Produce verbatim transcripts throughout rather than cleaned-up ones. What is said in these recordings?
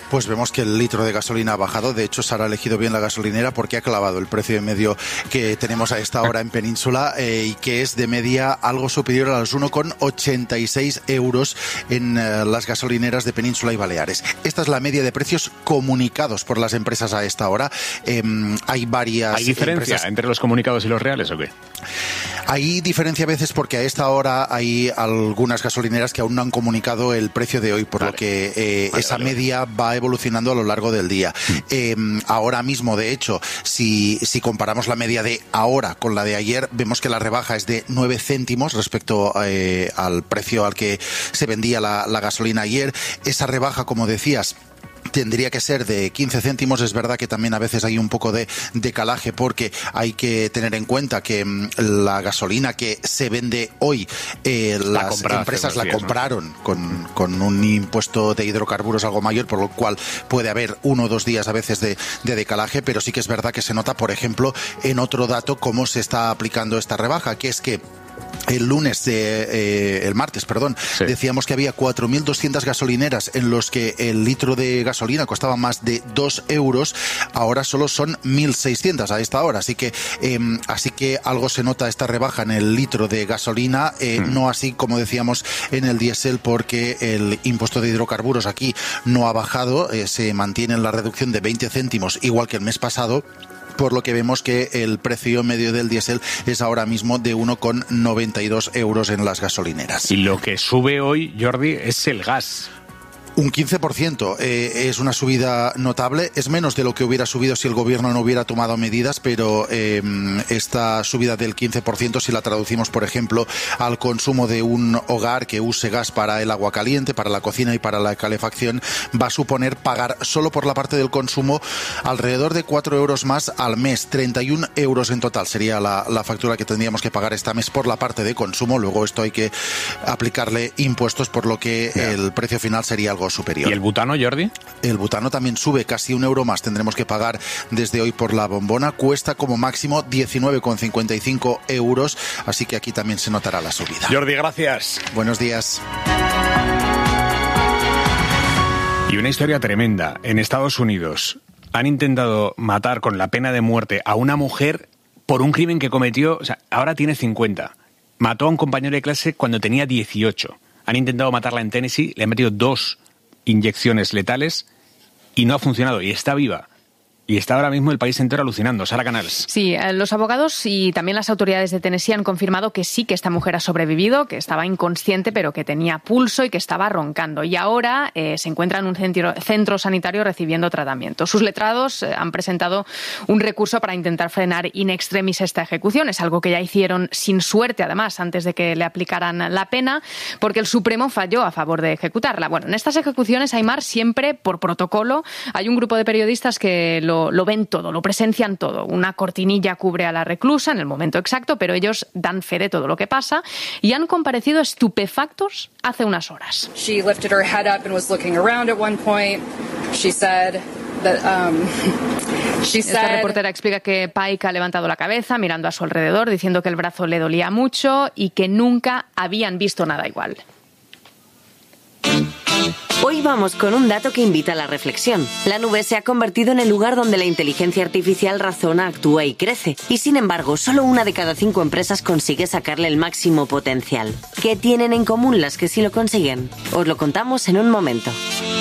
pues vemos que el litro de gasolina ha bajado. De hecho, se ha elegido bien la gasolinera porque ha clavado el precio de medio que tenemos a esta hora en Península eh, y que es de media algo superior a los uno coma ochenta y seis euros en eh, las gasolineras de Península y Baleares. Esta es la media de precios comunicados por las empresas a esta hora. Eh, hay varias ¿Hay diferencia empresas... entre los comunicados y los reales o qué? Hay diferencia a veces porque a esta hora hay algunas gasolineras que aún no han comunicado el precio de hoy, por vale. lo que eh, vale, esa vale, media vale. va evolucionando a lo largo del día. Mm. Eh, ahora mismo, de hecho, si, si comparamos la media de ahora con la de ayer, vemos que la rebaja es de nueve céntimos respecto eh, al precio al que se vendía la, la gasolina ayer. Esa rebaja, como decías, tendría que ser de quince céntimos. Es verdad que también a veces hay un poco de decalaje porque hay que tener en cuenta que mmm, la gasolina que se vende hoy, eh, las empresas la días, compraron ¿no? con, con un impuesto de hidrocarburos algo mayor, por lo cual puede haber uno o dos días a veces de, de decalaje, pero sí que es verdad que se nota, por ejemplo, en otro dato cómo se está aplicando esta rebaja, que es que el lunes, de, eh, el martes, perdón, sí. decíamos que había cuatro mil doscientas gasolineras en los que el litro de gasolina costaba más de dos euros, ahora solo son mil seiscientas a esta hora, así que eh, así que algo se nota esta rebaja en el litro de gasolina, eh, mm. no así como decíamos en el diésel, porque el impuesto de hidrocarburos aquí no ha bajado, eh, se mantiene en la reducción de veinte céntimos, igual que el mes pasado, por lo que vemos que el precio medio del diésel es ahora mismo de uno coma noventa y dos euros en las gasolineras. Y lo que sube hoy, Jordi, es el gas. Un quince por ciento, eh, es una subida notable, es menos de lo que hubiera subido si el gobierno no hubiera tomado medidas, pero eh, esta subida del quince por ciento, si la traducimos, por ejemplo, al consumo de un hogar que use gas para el agua caliente, para la cocina y para la calefacción, va a suponer pagar solo por la parte del consumo alrededor de cuatro euros más al mes, treinta y un euros en total sería la, la factura que tendríamos que pagar este mes por la parte de consumo. Luego esto hay que aplicarle impuestos, por lo que yeah. el precio final sería algo superior. ¿Y el butano, Jordi? El butano también sube casi un euro más. Tendremos que pagar desde hoy por la bombona. Cuesta como máximo diecinueve coma cincuenta y cinco euros, así que aquí también se notará la subida. Jordi, gracias. Buenos días. Y una historia tremenda. En Estados Unidos han intentado matar con la pena de muerte a una mujer por un crimen que cometió, o sea, ahora tiene cincuenta. Mató a un compañero de clase cuando tenía dieciocho. Han intentado matarla en Tennessee, le han metido dos inyecciones letales y no ha funcionado, y está viva. Y está ahora mismo el país entero alucinando. Sara Canals. Sí, los abogados y también las autoridades de Tennessee han confirmado que sí, que esta mujer ha sobrevivido, que estaba inconsciente, pero que tenía pulso y que estaba roncando. Y ahora eh, se encuentra en un centro, centro sanitario recibiendo tratamiento. Sus letrados eh, han presentado un recurso para intentar frenar in extremis esta ejecución. Es algo que ya hicieron sin suerte, además, antes de que le aplicaran la pena, porque el Supremo falló a favor de ejecutarla. Bueno, en estas ejecuciones, Aimar, siempre por protocolo, hay un grupo de periodistas que lo Lo, lo ven todo, lo presencian todo. Una cortinilla cubre a la reclusa en el momento exacto, pero ellos dan fe de todo lo que pasa y han comparecido estupefactos hace unas horas. She lifted her head up and was looking around at one point. She said that um she said Esta reportera explica que Pike ha levantado la cabeza mirando a su alrededor, diciendo que el brazo le dolía mucho y que nunca habían visto nada igual. Hoy vamos con un dato que invita a la reflexión. La nube se ha convertido en el lugar donde la inteligencia artificial razona, actúa y crece. Y sin embargo, solo una de cada cinco empresas consigue sacarle el máximo potencial. ¿Qué tienen en común las que sí lo consiguen? Os lo contamos en un momento.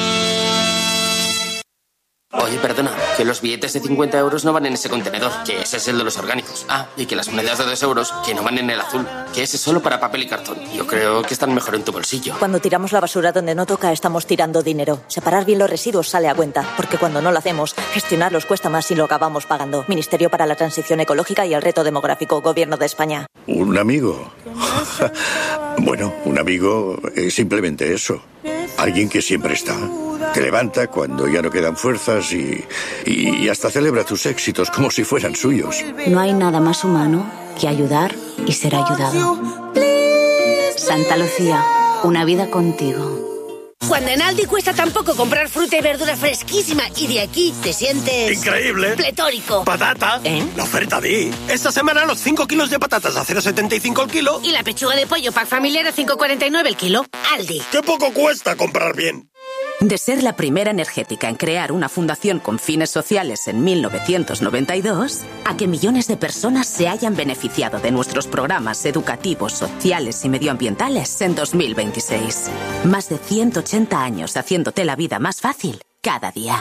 Oye, perdona, que los billetes de cincuenta euros no van en ese contenedor, que ese es el de los orgánicos. Ah, y que las monedas de dos euros, que no van en el azul, que ese es solo para papel y cartón. Yo creo que están mejor en tu bolsillo. Cuando tiramos la basura donde no toca, estamos tirando dinero. Separar bien los residuos sale a cuenta, porque cuando no lo hacemos, gestionarlos cuesta más y lo acabamos pagando. Ministerio para la Transición Ecológica y el Reto Demográfico, Gobierno de España. ¿Un amigo? Bueno, un amigo es simplemente eso. Alguien que siempre está. Te levanta cuando ya no quedan fuerzas y, y hasta celebra tus éxitos como si fueran suyos. No hay nada más humano que ayudar y ser ayudado. Santa Lucía, una vida contigo. Cuando en Aldi cuesta tan poco comprar fruta y verdura fresquísima y de aquí te sientes... ¡increíble! ¡Pletórico! ¡Patata! ¿Eh? La oferta de... Esta semana los cinco kilos de patatas a cero coma setenta y cinco el kilo. Y la pechuga de pollo pack familiar a cinco coma cuarenta y nueve el kilo. Aldi. ¡Qué poco cuesta comprar bien! De ser la primera energética en crear una fundación con fines sociales en mil novecientos noventa y dos, a que millones de personas se hayan beneficiado de nuestros programas educativos, sociales y medioambientales en dos mil veintiséis. Más de ciento ochenta años haciéndote la vida más fácil cada día.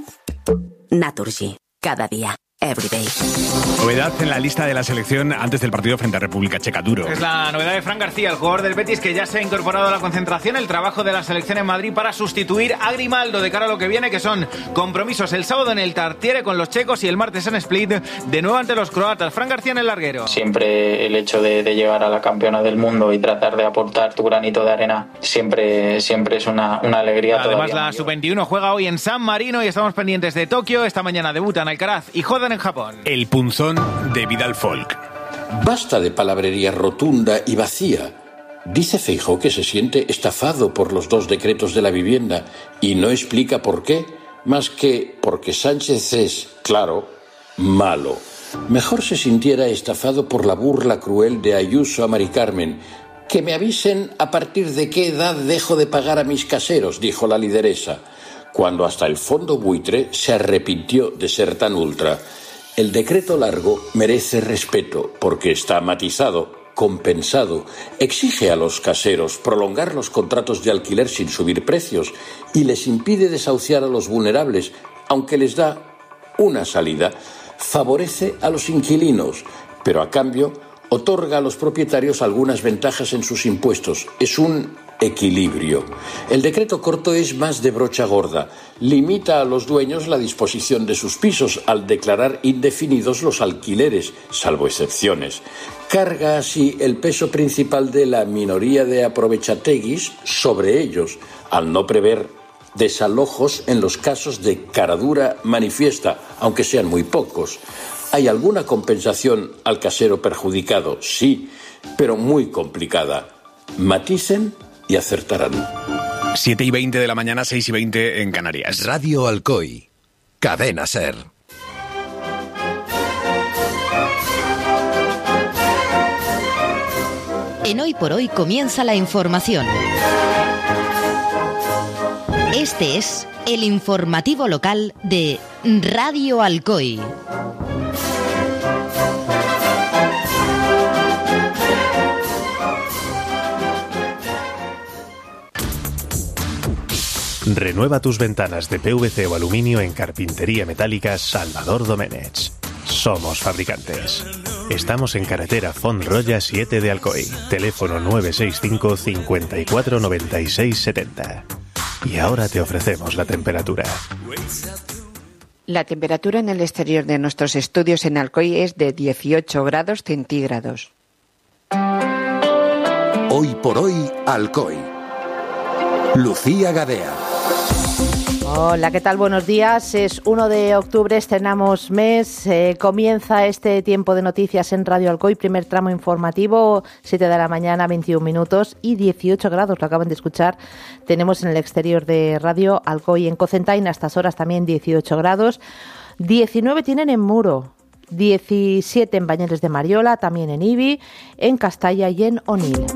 Naturgy. Cada día. Everyday. Novedad en la lista de la selección antes del partido frente a República Checa. Duro. Es la novedad de Fran García, el jugador del Betis, que ya se ha incorporado a la concentración, el trabajo de la selección en Madrid para sustituir a Grimaldo de cara a lo que viene, que son compromisos el sábado en el Tartiere con los checos y el martes en Split, de nuevo ante los croatas. Fran García en el larguero. Siempre el hecho de, de llegar a la campeona del mundo y tratar de aportar tu granito de arena siempre, siempre es una, una alegría. Además, la sub veintiuno juega hoy en San Marino y estamos pendientes de Tokio. Esta mañana debutan Alcaraz y Jodan en Japón. El punzón de Vidal Folk. Basta de palabrería rotunda y vacía. Dice Feijóo que se siente estafado por los dos decretos de la vivienda y no explica por qué, más que porque Sánchez es, claro, malo. Mejor se sintiera estafado por la burla cruel de Ayuso a Mari Carmen. Que me avisen a partir de qué edad dejo de pagar a mis caseros, dijo la lideresa, cuando hasta el fondo buitre se arrepintió de ser tan ultra. El decreto largo merece respeto porque está matizado, compensado, exige a los caseros prolongar los contratos de alquiler sin subir precios y les impide desahuciar a los vulnerables, aunque les da una salida. Favorece a los inquilinos, pero a cambio otorga a los propietarios algunas ventajas en sus impuestos. Es un equilibrio. El decreto corto es más de brocha gorda. Limita a los dueños la disposición de sus pisos al declarar indefinidos los alquileres, salvo excepciones. Carga así el peso principal de la minoría de aprovechateguis sobre ellos, al no prever desalojos en los casos de caradura manifiesta, aunque sean muy pocos. ¿Hay alguna compensación al casero perjudicado? Sí, pero muy complicada. Maticen y acertarán. siete y veinte de la mañana, seis y veinte en Canarias. Radio Alcoy. Cadena SER. En Hoy por Hoy comienza la información. Este es el informativo local de Radio Alcoy. Renueva tus ventanas de P V C o aluminio en Carpintería Metálica Salvador Domenech. Somos fabricantes. Estamos en carretera Font-Roya siete de Alcoy. Teléfono nueve seis cinco, cincuenta y cuatro, noventa y seis, setenta. Y ahora te ofrecemos la temperatura. La temperatura en el exterior de nuestros estudios en Alcoy es de dieciocho grados centígrados. Hoy por hoy, Alcoy. Lucía Gadea. Hola, ¿qué tal? Buenos días. Es uno de octubre, estrenamos mes, eh, comienza este tiempo de noticias en Radio Alcoy, primer tramo informativo, siete de la mañana, veintiún minutos y dieciocho grados, lo acaban de escuchar, tenemos en el exterior de Radio Alcoy. En Cocentaina a estas horas también dieciocho grados, diecinueve tienen en Muro, diecisiete en Bañeres de Mariola, también en Ibi, en Castalla y en Onil.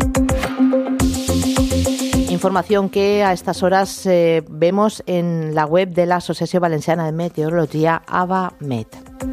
Información que a estas horas eh, vemos en la web de la Asociación Valenciana de Meteorología, AVAMET.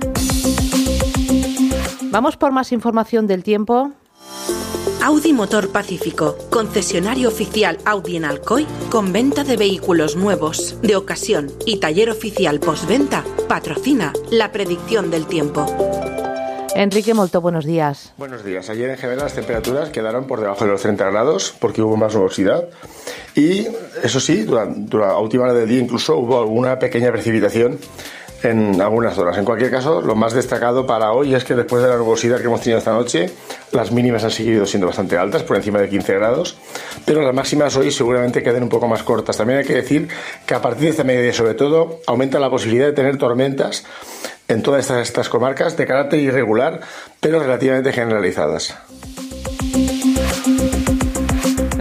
Vamos por más información del tiempo. Audi Motor Pacífico, concesionario oficial Audi en Alcoy, con venta de vehículos nuevos, de ocasión y taller oficial postventa, patrocina la predicción del tiempo. Enrique Molto, buenos días. Buenos días. Ayer en general las temperaturas quedaron por debajo de los treinta grados porque hubo más nubosidad y eso sí, durante, durante la última hora del día incluso hubo alguna pequeña precipitación en algunas zonas. En cualquier caso, lo más destacado para hoy es que después de la nubosidad que hemos tenido esta noche, las mínimas han seguido siendo bastante altas, por encima de quince grados, pero las máximas hoy seguramente queden un poco más cortas. También hay que decir que a partir de esta mediodía, sobre todo, aumenta la posibilidad de tener tormentas en todas estas, estas comarcas de carácter irregular, pero relativamente generalizadas.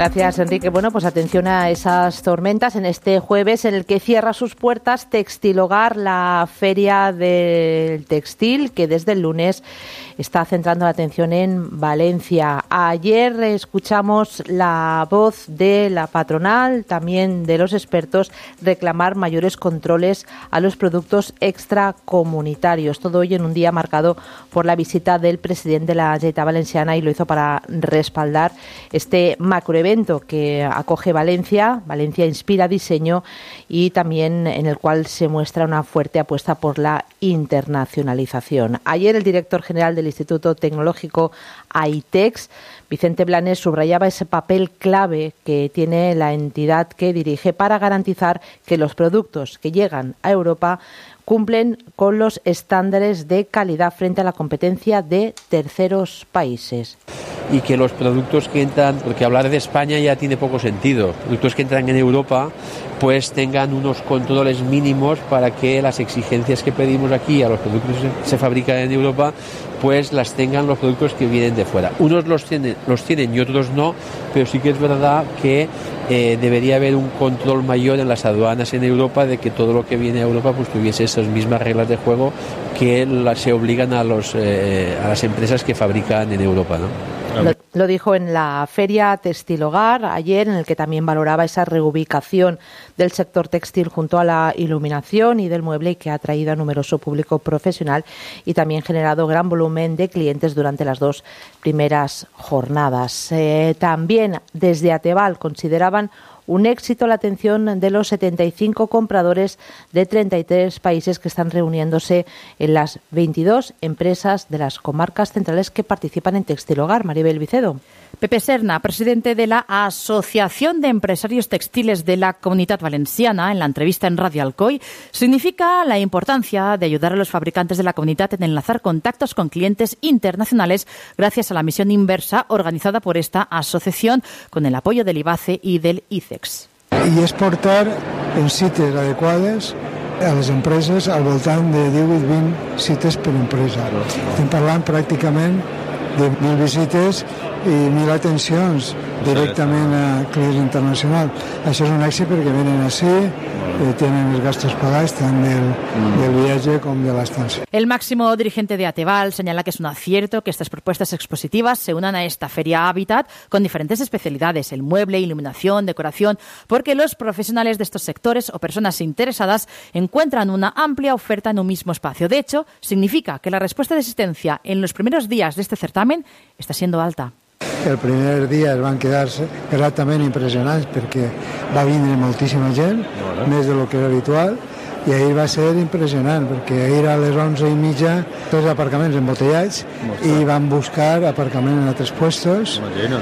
Gracias, Enrique. Bueno, pues atención a esas tormentas en este jueves en el que cierra sus puertas Textilogar, la feria del textil, que desde el lunes está centrando la atención en Valencia. Ayer escuchamos la voz de la patronal, también de los expertos, reclamar mayores controles a los productos extracomunitarios. Todo hoy en un día marcado por la visita del presidente de la Generalitat Valenciana, y lo hizo para respaldar este macroevento que acoge Valencia. Valencia inspira diseño, y también en el cual se muestra una fuerte apuesta por la internacionalización. Ayer el director general del Instituto Tecnológico AITEX, Vicente Blanes, subrayaba ese papel clave que tiene la entidad que dirige para garantizar que los productos que llegan a Europa cumplen con los estándares de calidad frente a la competencia de terceros países. Y que los productos que entran, porque hablar de España ya tiene poco sentido, productos que entran en Europa pues tengan unos controles mínimos para que las exigencias que pedimos aquí a los productos que se fabrican en Europa pues las tengan los productos que vienen de fuera. Unos los tienen, los tienen y otros no, pero sí que es verdad que eh, debería haber un control mayor en las aduanas en Europa de que todo lo que viene a Europa pues tuviese esas mismas reglas de juego que la, se obligan a, los, eh, a las empresas que fabrican en Europa, ¿no? Lo, lo dijo en la Feria Textilogar ayer, en el que también valoraba esa reubicación del sector textil junto a la iluminación y del mueble, que ha atraído a numeroso público profesional y también generado gran volumen de clientes durante las dos primeras jornadas. Eh, también desde Ateval consideraban un éxito la atención de los setenta y cinco compradores de treinta y tres países que están reuniéndose en las veintidós empresas de las comarcas centrales que participan en Textilogar. Maribel Vicedo. Pepe Serna, presidente de la Asociación de Empresarios Textiles de la Comunitat Valenciana, en la entrevista en Radio Alcoy, significa la importancia de ayudar a los fabricantes de la comunidad en enlazar contactos con clientes internacionales gracias a la misión inversa organizada por esta asociación con el apoyo del IBACE y del ICEX. I és portar en cites adequades a les empreses al voltant de divuit vint cites per empresa. Estem parlant pràcticament de mil visites i mil atencions directament a clients internacionals. Això és un èxit perquè venen així, eh, tienen els gastos pagats tant del, del viatge com de l'estancia. El máximo dirigente de Ateval señala que es un acierto que estas propuestas expositivas se unan a esta feria Hábitat con diferentes especialidades, el mueble, iluminación, decoración, porque los profesionales de estos sectores o personas interesadas encuentran una amplia oferta en un mismo espacio. De hecho, significa que la respuesta de asistencia en los primeros días de este certamen está siendo alta. El primer dia es van quedar-se gratament impressionants perquè va vindre moltíssima gent, més de lo que era habitual, i ahir va ser impressionant perquè ahir a les onze i mitja tots aparcaments embotellats i van buscar aparcament en altres puestos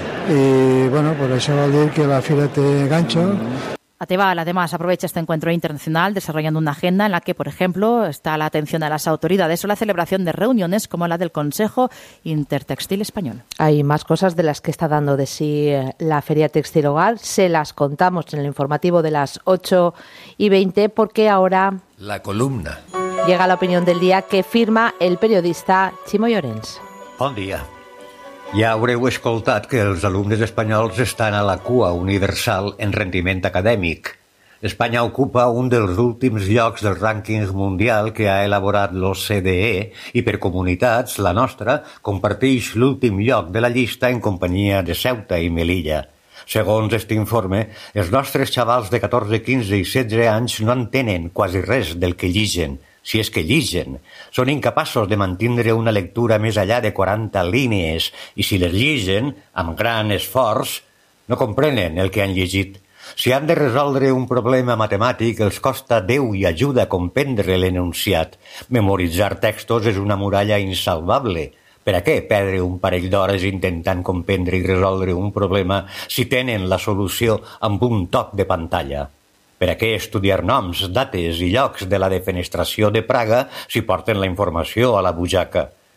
i bueno, pues això vol dir que la fira té gancho. Ateval además aprovecha este encuentro internacional desarrollando una agenda en la que, por ejemplo, está la atención a las autoridades o la celebración de reuniones como la del Consejo Intertextil Español. Hay más cosas de las que está dando de sí la Feria Textilogar. Se las contamos en el informativo de las ocho y veinte porque ahora... La columna. Llega la opinión del día que firma el periodista Ximo Llorens. Bon dia. Ja haureu escoltat que els alumnes espanyols estan a la cua universal en rendiment acadèmic. Espanya ocupa un dels últims llocs del rànquing mundial que ha elaborat l'O C D E i per comunitats, la nostra, comparteix l'últim lloc de la llista en companyia de Ceuta i Melilla. Segons aquest informe, els nostres xavals de catorze, quinze i setze anys no entenen quasi res del que lligen, si és que lligen. Són incapaços de mantindre una lectura més enllà de quaranta línies i si les lligen, amb gran esforç, no comprenen el que han llegit. Si han de resoldre un problema matemàtic, els costa Déu i ajuda a comprendre l'enunciat. Memoritzar textos és una muralla insalvable. Per a què perdre un parell d'hores intentant comprendre i resoldre un problema si tenen la solució amb un toc de pantalla? Per a què estudiar noms, dates i llocs de la defenestració de Praga si porten la informació a la butxaca?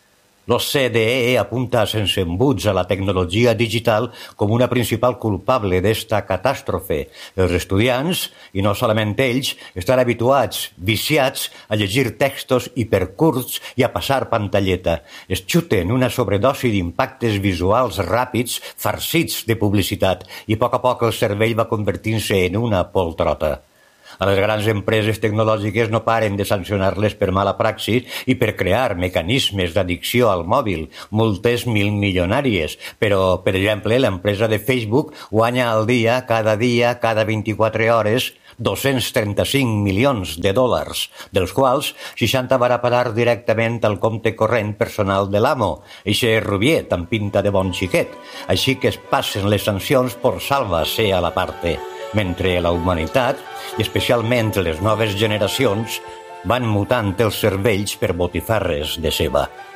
L'O C D E apunta sense embuts a la tecnologia digital com una principal culpable d'esta catàstrofe. Els estudiants, i no solament ells, estan habituats, viciats, a llegir textos hipercurts i a passar pantalleta. Es xuten una sobredosi d'impactes visuals ràpids, farcits de publicitat, i a poc a poc el cervell va convertint-se en una poltrota. A les grans empreses tecnològiques no paren de sancionar-les per mala praxis i per crear mecanismes d'addicció al mòbil, multes milmilionàries. Però, per exemple, l'empresa de Facebook guanya al dia, cada dia, cada vint-i-quatre hores, dos-cents trenta-cinc milions de dòlars, dels quals seixanta van a parar directament al compte corrent personal de l'amo, eixe rubiet amb pinta de bon xiquet. Així que es passen les sancions por salva-se a la parte, mentre la humanitat, i especialment les noves generacions, van mutant els cervells per botifarres de ceba.